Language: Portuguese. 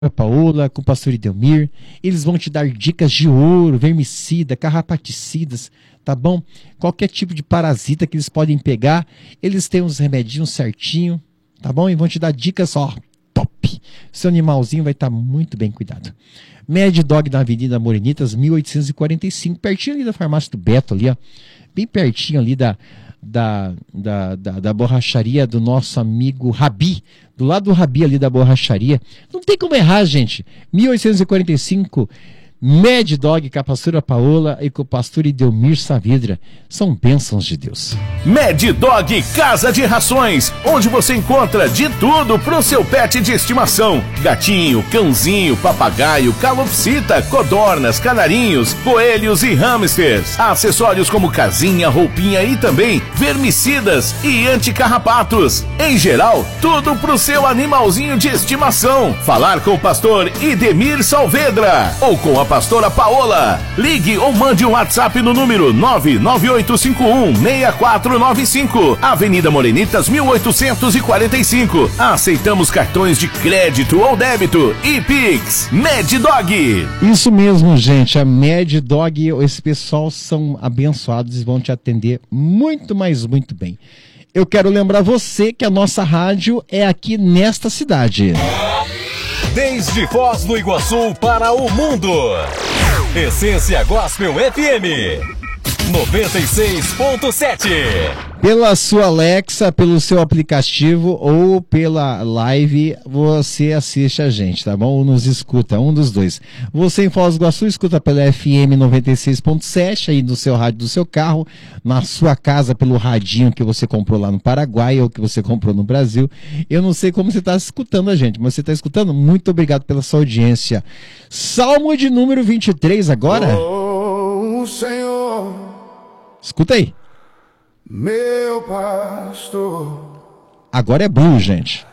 Paola, com o pastor Idelmir. Eles vão te dar dicas de ouro, vermicida, carrapaticidas, tá bom? Qualquer tipo de parasita que eles podem pegar, eles têm uns remedinhos certinho, tá bom? E vão te dar dicas, ó, top. Seu animalzinho vai estar muito bem cuidado. Mad Dog na Avenida Morenitas, 1845, pertinho ali da farmácia do Beto ali, ó. Bem pertinho ali da borracharia do nosso amigo Rabi, do lado do Rabi ali da borracharia. Não tem como errar, gente. 1845, Mad Dog com a pastora Paola e com o pastor Idelmir Saavedra. São bênçãos de Deus. Mad Dog Casa de Rações, onde você encontra de tudo pro seu pet de estimação: gatinho, cãozinho, papagaio, calopsita, codornas, canarinhos, coelhos e hamsters. Acessórios como casinha, roupinha e também vermicidas e anticarrapatos. Em geral, tudo pro seu animalzinho de estimação. Falar com o pastor Idemir Saavedra ou com a pastora Paola. Ligue ou mande um WhatsApp no número 99851-6495, Avenida Morenitas 1845. Aceitamos cartões de crédito ou débito e Pix. Mad Dog. Isso mesmo, gente. A Mad Dog, esse pessoal são abençoados e vão te atender muito, mas muito bem. Eu quero lembrar você que a nossa rádio é aqui nesta cidade. Desde Foz do Iguaçu para o mundo. Essência Gospel FM 96.7. Pela sua Alexa, pelo seu aplicativo ou pela live, você assiste a gente, tá bom? Ou nos escuta, um dos dois. Você em Foz do Iguaçu escuta pela FM 96.7, aí no seu rádio do seu carro, na sua casa pelo radinho que você comprou lá no Paraguai ou que você comprou no Brasil. Eu não sei como você está escutando a gente, mas você está escutando? Muito obrigado pela sua audiência. Salmo de número 23 agora. Oh, Senhor, escuta aí. meu pastor. Agora é blues, gente.